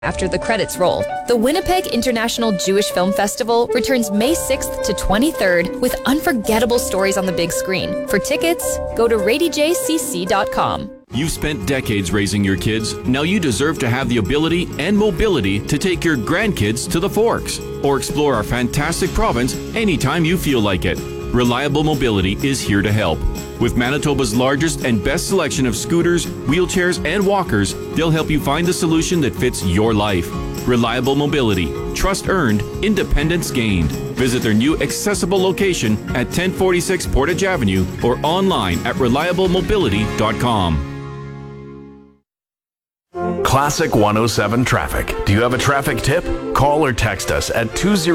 After the credits roll, the Winnipeg International Jewish Film Festival returns May 6th to 23rd with unforgettable stories on the big screen. For tickets, go to radyjcc.com. You've spent decades raising your kids. Now you deserve to have the ability and mobility to take your grandkids to the Forks or explore our fantastic province anytime you feel like it. Reliable Mobility is here to help. With Manitoba's largest and best selection of scooters, wheelchairs, and walkers, they'll help you find the solution that fits your life. Reliable Mobility. Trust earned, independence gained. Visit their new accessible location at 1046 Portage Avenue or online at reliablemobility.com. Classic 107 Traffic. Do you have a traffic tip? Call or text us at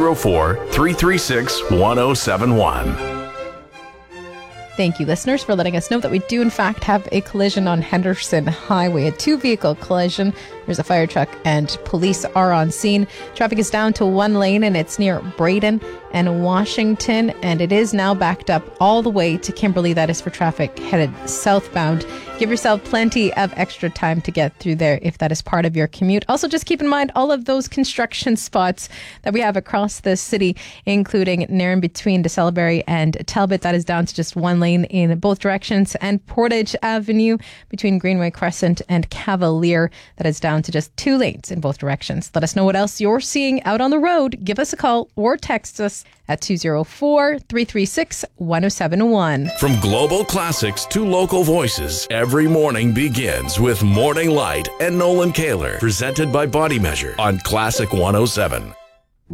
204-336-1071. Thank you, listeners, for letting us know that we do, in fact, have a collision on Henderson Highway, a two-vehicle collision. There's a fire truck and police are on scene. Traffic is down to one lane, and it's near Braden and Washington, and it is now backed up all the way to Kimberley. That is for traffic headed southbound. Give yourself plenty of extra time to get through there if that is part of your commute. Also, just keep in mind all of those construction spots that we have across the city, including near in between DeSalleberry and Talbot. That is down to just one lane in both directions, and Portage Avenue between Greenway Crescent and Cavalier. That is down to just 2 lanes in both directions. Let us know what else you're seeing out on the road. Give us a call or text us at 204-336-1071. From global classics to local voices, every morning begins with Morning Light and Nolan Kaler, presented by Body Measure on Classic 107.